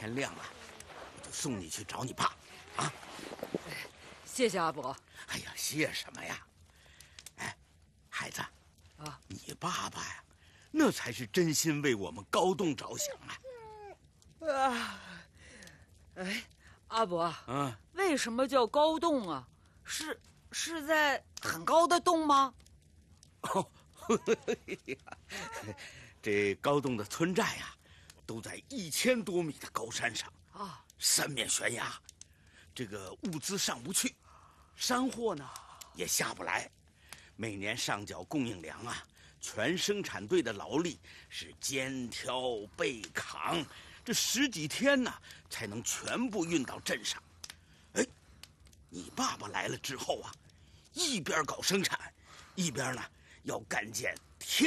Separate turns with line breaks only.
天亮了，我就送你去找你爸，啊！
谢谢阿伯。
哎呀，谢什么呀？哎，孩子，
啊，
你爸爸呀，那才是真心为我们高栋着想啊！
啊，哎，阿伯，
为
什么叫高洞啊？是在很高的洞吗？
哦，这高栋的村寨呀，都在1000多米的高山上啊，3面悬崖，这个物资上不去，山货呢也下不来，每年上缴供应粮啊，全生产队的劳力是肩挑背扛，这10几天呢才能全部运到镇上。哎，你爸爸来了之后啊，一边搞生产，一边呢要干件